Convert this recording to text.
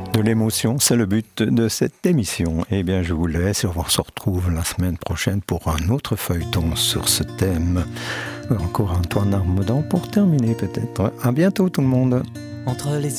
De l'émotion, c'est le but de cette émission. Eh bien, je vous laisse et on se retrouve la semaine prochaine pour un autre feuilleton sur ce thème. Encore Antoine Armaudan pour terminer peut-être. À bientôt tout le monde. Entre les